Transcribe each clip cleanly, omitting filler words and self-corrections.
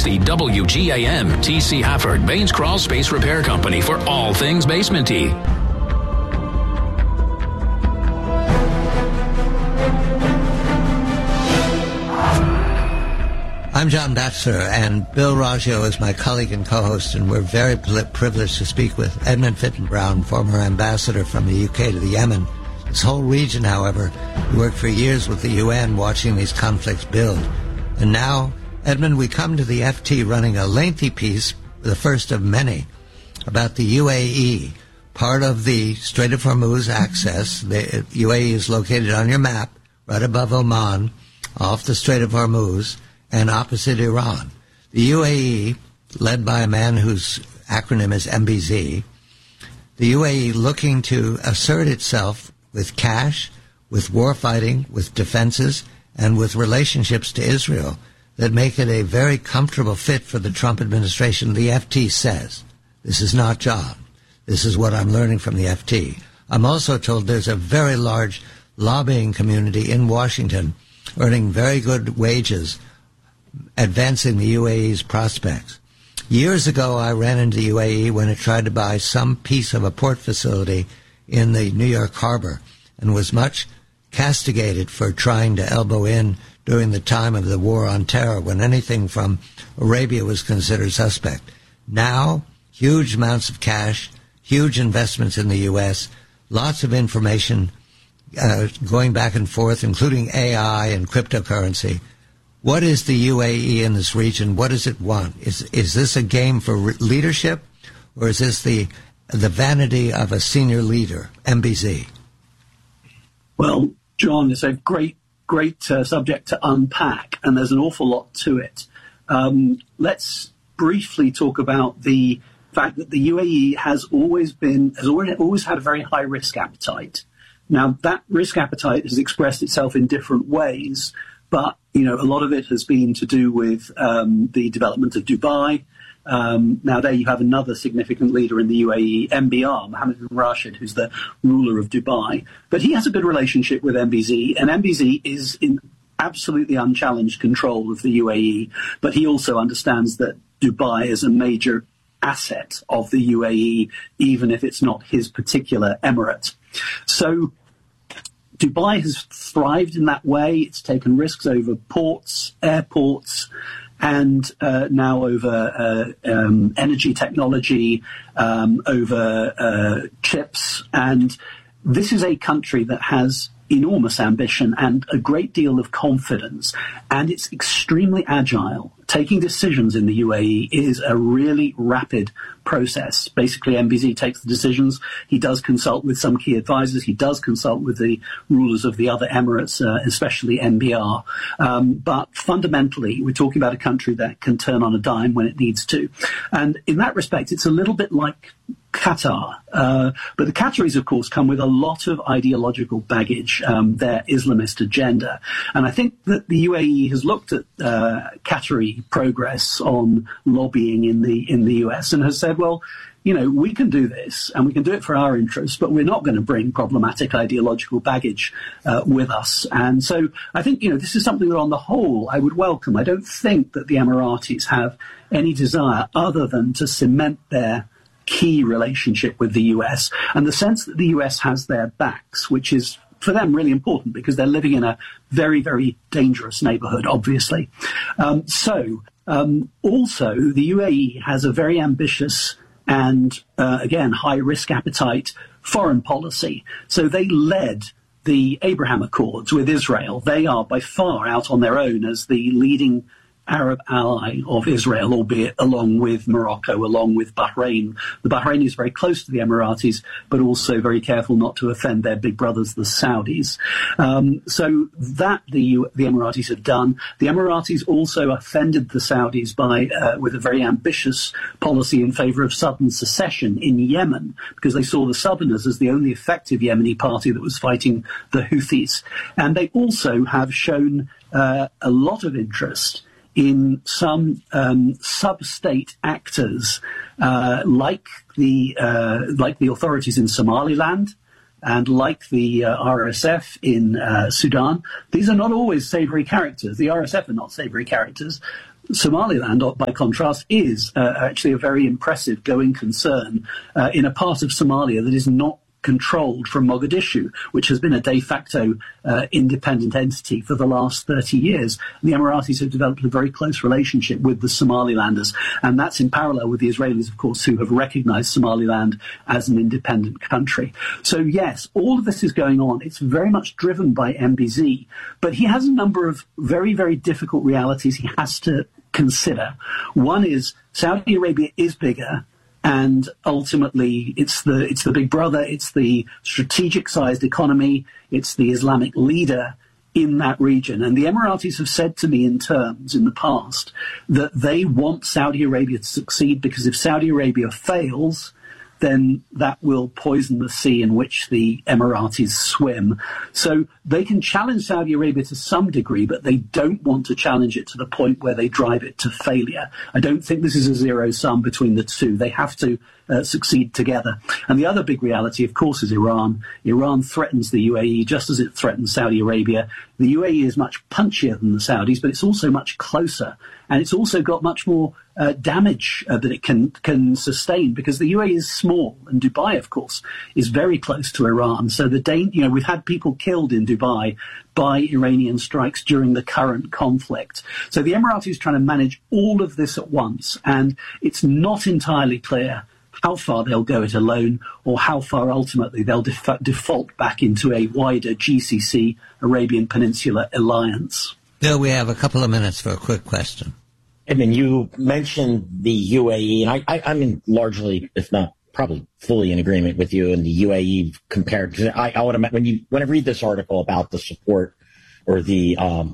the WGAM TC Hafford Baines Crawl Space Repair Company for all things basement-y. I'm John Batchelor, and Bill Raggio is my colleague and co-host, and we're very privileged to speak with Edmund Fitton-Brown, former ambassador from the UK to the Yemen. This whole region, however, he worked for years with the UN watching these conflicts build. And now, Edmund, we come to the FT running a lengthy piece, the first of many, about the UAE, part of the Strait of Hormuz access. The UAE is located on your map, right above Oman, off the Strait of Hormuz, and opposite Iran. The UAE, led by a man whose acronym is MBZ, the UAE looking to assert itself with cash, with war fighting, with defenses, and with relationships to Israel that make it a very comfortable fit for the Trump administration. The FT says, this is not John. This is what I'm learning from the FT. I'm also told there's a very large lobbying community in Washington earning very good wages, advancing the UAE's prospects. Years ago, I ran into the UAE when it tried to buy some piece of a port facility in the New York harbor and was much castigated for trying to elbow in during the time of the war on terror when anything from Arabia was considered suspect. Now, huge amounts of cash, huge investments in the U.S., lots of information going back and forth, including AI and cryptocurrency. What is the UAE in this region? What does it want? Is this a game for leadership, or is this the vanity of a senior leader, MBZ? Well, John, it's a great subject to unpack, and there's an awful lot to it. Let's briefly talk about the fact that the UAE has always had a very high risk appetite. Now, that risk appetite has expressed itself in different ways. But, a lot of it has been to do with the development of Dubai. Now, there you have another significant leader in the UAE, MBR, Mohammed bin Rashid, who's the ruler of Dubai. But he has a good relationship with MBZ, and MBZ is in absolutely unchallenged control of the UAE. But he also understands that Dubai is a major asset of the UAE, even if it's not his particular emirate. So Dubai has thrived in that way. It's taken risks over ports, airports, and now over energy technology, over chips. And this is a country that has enormous ambition and a great deal of confidence, and it's extremely agile. Taking decisions in the UAE is a really rapid process. Basically, MBZ takes the decisions. He does consult with some key advisors. He does consult with the rulers of the other emirates, especially NBR. But fundamentally, we're talking about a country that can turn on a dime when it needs to. And in that respect, it's a little bit like Qatar. But the Qataris, of course, come with a lot of ideological baggage, their Islamist agenda. And I think that the UAE has looked at Qatari progress on lobbying in the US and has said, well, we can do this and we can do it for our interests, but we're not going to bring problematic ideological baggage with us. And so I think, this is something that on the whole I would welcome. I don't think that the Emiratis have any desire other than to cement their key relationship with the US and the sense that the US has their backs, which is for them really important because they're living in a very, very dangerous neighborhood, obviously. Also, the UAE has a very ambitious and, again, high-risk appetite foreign policy. So they led the Abraham Accords with Israel. They are by far out on their own as the leading Arab ally of Israel, albeit along with Morocco, along with Bahrain. The Bahraini is very close to the Emiratis, but also very careful not to offend their big brothers, the Saudis. So that the Emiratis have done. The Emiratis also offended the Saudis with a very ambitious policy in favor of southern secession in Yemen, because they saw the Southerners as the only effective Yemeni party that was fighting the Houthis. And they also have shown a lot of interest in some sub-state actors, like the authorities in Somaliland and like the RSF in Sudan. These are not always savoury characters. The RSF are not savoury characters. Somaliland, by contrast, is actually a very impressive going concern in a part of Somalia that is not controlled from Mogadishu, which has been a de facto independent entity for the last 30 years. The Emiratis have developed a very close relationship with the Somalilanders, and that's in parallel with the Israelis, of course, who have recognized Somaliland as an independent country. So, yes, all of this is going on. It's very much driven by MBZ, but he has a number of very, very difficult realities he has to consider. One is Saudi Arabia is bigger, and ultimately, it's the big brother, it's the strategic-sized economy, it's the Islamic leader in that region. And the Emiratis have said to me in the past that they want Saudi Arabia to succeed, because if Saudi Arabia fails, then that will poison the sea in which the Emiratis swim. So they can challenge Saudi Arabia to some degree, but they don't want to challenge it to the point where they drive it to failure. I don't think this is a zero sum between the two. They have to succeed together. And the other big reality, of course, is Iran. Iran threatens the UAE just as it threatens Saudi Arabia. The UAE is much punchier than the Saudis, but it's also much closer. And it's also got much more damage that it can sustain, because the UAE is small, and Dubai, of course, is very close to Iran. So we've had people killed in Dubai by Iranian strikes during the current conflict. So the Emiratis is trying to manage all of this at once, and it's not entirely clear how far they'll go it alone, or how far ultimately they'll default back into a wider GCC Arabian Peninsula alliance. Bill, we have a couple of minutes for a quick question. Edmund, you mentioned the UAE, and I'm in largely, if not probably fully in agreement with you, in the UAE compared to, I would imagine, when I read this article about the support or the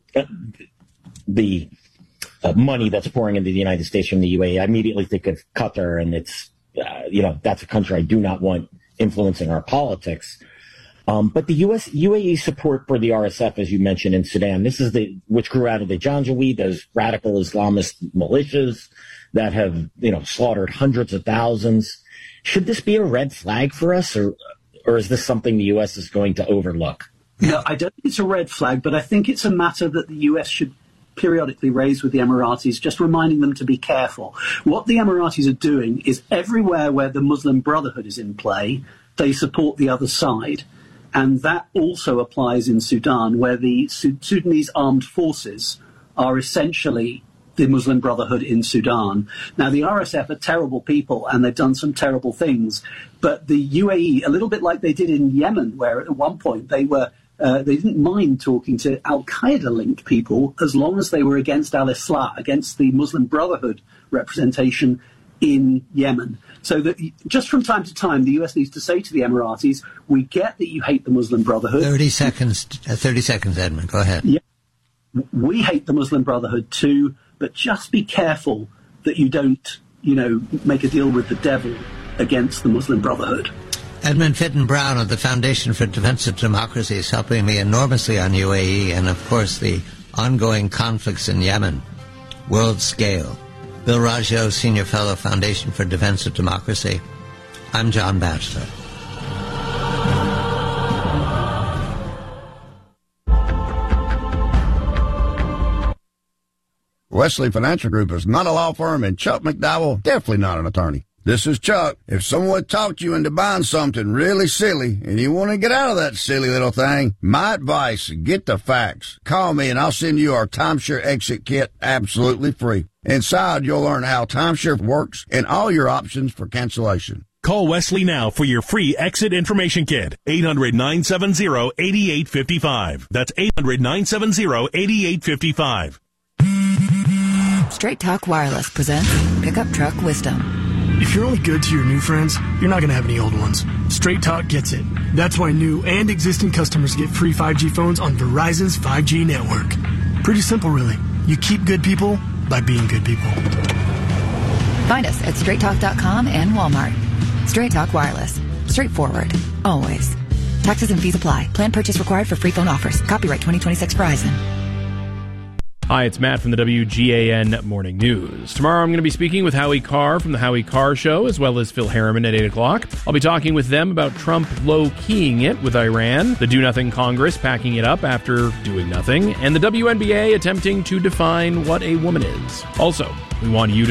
money that's pouring into the United States from the UAE, I immediately think of Qatar, and it's, that's a country I do not want influencing our politics. But the UAE support for the RSF, as you mentioned, in Sudan, which grew out of the Janjaweed, those radical Islamist militias that have, slaughtered hundreds of thousands. Should this be a red flag for us, or is this something the U.S. is going to overlook? No, I don't think it's a red flag, but I think it's a matter that the U.S. should periodically raise with the Emiratis, just reminding them to be careful. What the Emiratis are doing is everywhere where the Muslim Brotherhood is in play, they support the other side. And that also applies in Sudan, where the Sudanese armed forces are essentially the Muslim Brotherhood in Sudan. Now, the RSF are terrible people, and they've done some terrible things. But the UAE, a little bit like they did in Yemen, where at one point they didn't mind talking to Al-Qaeda-linked people as long as they were against al-Islah, against the Muslim Brotherhood representation in Yemen. So that just from time to time, the U.S. needs to say to the Emiratis, we get that you hate the Muslim Brotherhood. 30 seconds, Edmund. Go ahead. Yeah, we hate the Muslim Brotherhood too, but just be careful that you don't, make a deal with the devil against the Muslim Brotherhood. Edmund Fitton Brown of the Foundation for Defense of Democracy is helping me enormously on UAE and, of course, the ongoing conflicts in Yemen, world scale. Bill Raggio, Senior Fellow, Foundation for Defense of Democracy. I'm John Batchelor. Wesley Financial Group is not a law firm, and Chuck McDowell, definitely not an attorney. This is Chuck. If someone talked you into buying something really silly and you want to get out of that silly little thing, my advice, get the facts. Call me and I'll send you our timeshare exit kit absolutely free. Inside, you'll learn how timeshare works and all your options for cancellation. Call Wesley now for your free exit information kit. 800-970-8855. That's 800-970-8855. Straight Talk Wireless presents Pickup Truck Wisdom. If you're only good to your new friends, you're not going to have any old ones. Straight Talk gets it. That's why new and existing customers get free 5G phones on Verizon's 5G network. Pretty simple, really. You keep good people by being good people. Find us at straighttalk.com and Walmart. Straight Talk Wireless. Straightforward. Always. Taxes and fees apply. Plan purchase required for free phone offers. Copyright 2026 Verizon. Hi, it's Matt from the WGAN Morning News. Tomorrow I'm going to be speaking with Howie Carr from the Howie Carr Show, as well as Phil Harriman at 8 o'clock. I'll be talking with them about Trump low-keying it with Iran, the do-nothing Congress packing it up after doing nothing, and the WNBA attempting to define what a woman is. Also, we want you to